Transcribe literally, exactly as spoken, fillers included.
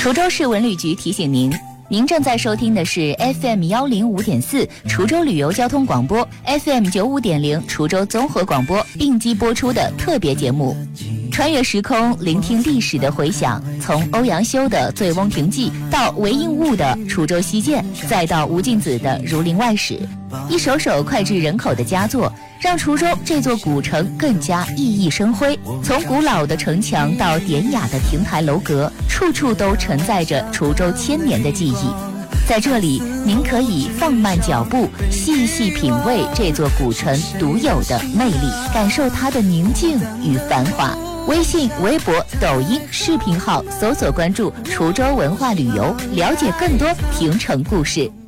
滁州市文旅局提醒您，您正在收听的是 F M 一零五点四 滁州旅游交通广播 F M 九十五点零 滁州综合广播并机播出的特别节目，穿越时空，聆听历史的回响，从欧阳修的《醉翁亭记》到韦应物的《滁州西涧》，再到吴敬梓的《儒林外史》，一首首脍炙人口的佳作，让滁州这座古城更加熠熠生辉。从古老的城墙到典雅的亭台楼阁，处处都承载着滁州千年的记忆。在这里，您可以放慢脚步，细细品味这座古城独有的魅力，感受它的宁静与繁华。微信、微博、抖音视频号搜索关注滁州文化旅游，了解更多亭城故事。